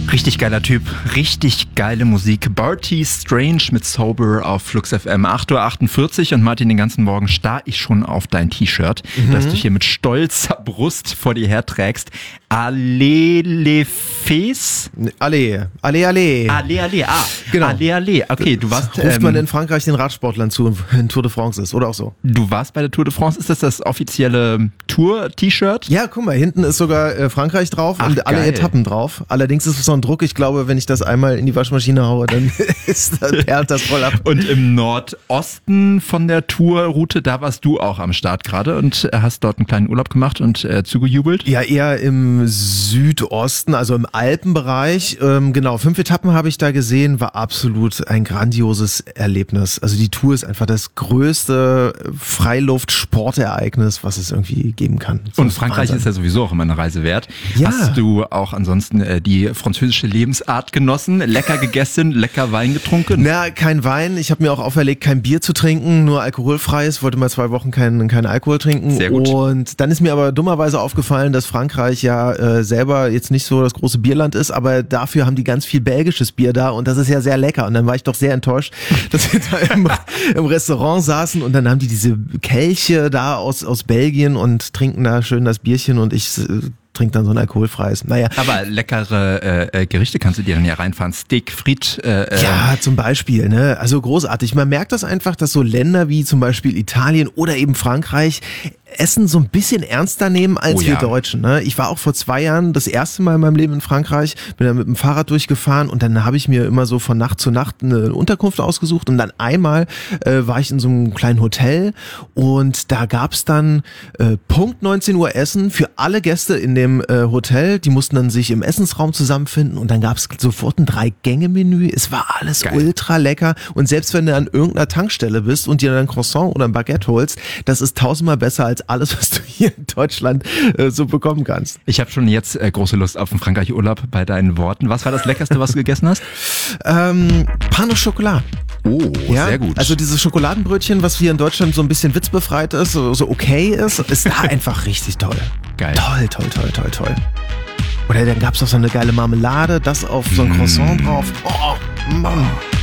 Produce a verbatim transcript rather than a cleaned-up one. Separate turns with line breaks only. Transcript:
Richtig geiler Typ, richtig geile Musik. Barty Strange mit Sober auf Flux F M. acht Uhr achtundvierzig und Martin, den ganzen Morgen starr ich schon auf dein T-Shirt, mhm. das du hier mit stolzer Brust vor dir herträgst. Allez les Fes?
Allez, allez, allez.
Allez, allez, ah.
Genau.
Allez, allez. Okay, du warst...
Das ruft
ähm,
man in Frankreich den Radsportlern zu, wenn Tour de France ist, oder auch so.
Du warst bei der Tour de France. Ist das das offizielle Tour-T-Shirt?
Ja, guck mal, hinten ist sogar äh, Frankreich drauf
Ach,
und alle
geil.
Etappen drauf. Allerdings ist es so ein Druck, ich glaube, wenn ich das einmal in die Waschmaschine haue, dann ist das, perlt das voll ab.
Und im Nordosten von der Tourroute, da warst du auch am Start gerade und hast dort einen kleinen Urlaub gemacht und äh, zugejubelt?
Ja, eher im Südosten, also im Alpenbereich. Ähm, genau, fünf Etappen habe ich da gesehen, war absolut ein grandioses Erlebnis. Also die Tour ist einfach das größte Freiluft-Sportereignis, was es irgendwie geben kann. Das
und
ist
Frankreich
Wahnsinn.
ist ja sowieso auch immer eine Reise wert.
Ja.
Hast du auch ansonsten äh, die französische Lebensart genossen? Lecker gegessen, lecker Wein getrunken?
Na, kein Wein. Ich habe mir auch auferlegt, kein Bier zu trinken, nur alkoholfreies. Wollte mal zwei Wochen keinen kein Alkohol trinken.
Sehr gut.
Und dann ist mir aber dummerweise aufgefallen, dass Frankreich ja äh, selber jetzt nicht so das große Bierland ist, aber dafür haben die ganz viel belgisches Bier da und das ist ja sehr lecker. Und dann war ich doch sehr enttäuscht, dass wir da im, im Restaurant saßen und dann haben die diese Kelche da aus, aus Belgien und trinken da schön das Bierchen und ich äh, trinke dann so ein alkoholfreies. Naja.
Aber leckere äh, Gerichte kannst du dir dann ja reinfahren. Steak, Frit. Äh,
ja, zum Beispiel. Ne? Also großartig. Man merkt das einfach, dass so Länder wie zum Beispiel Italien oder eben Frankreich Essen so ein bisschen ernster nehmen als
oh,
wir
ja.
Deutschen. Ne? Ich war auch vor zwei Jahren das erste Mal in meinem Leben in Frankreich, bin da mit dem Fahrrad durchgefahren und dann habe ich mir immer so von Nacht zu Nacht eine Unterkunft ausgesucht und dann einmal äh, war ich in so einem kleinen Hotel und da gab's dann äh, Punkt neunzehn Uhr Essen für alle Gäste in dem äh, Hotel. Die mussten dann sich im Essensraum zusammenfinden und dann gab's sofort ein Drei-Gänge-Menü. Es war alles
Geil.
ultra lecker und selbst wenn du an irgendeiner Tankstelle bist und dir dann ein Croissant oder ein Baguette holst, das ist tausendmal besser als alles, was du hier in Deutschland äh, so bekommen kannst.
Ich habe schon jetzt äh, große Lust auf einen Frankreich-Urlaub bei deinen Worten. Was war das Leckerste, was du gegessen hast?
Ähm, Pain au Chocolat.
Oh,
Ja,
sehr gut.
also dieses Schokoladenbrötchen, was hier in Deutschland so ein bisschen witzbefreit ist, so, so okay ist, ist da einfach richtig toll.
Geil.
Toll, toll, toll, toll, toll. Oder dann gab's noch so eine geile Marmelade, das auf so ein Croissant drauf. Oh, Mann.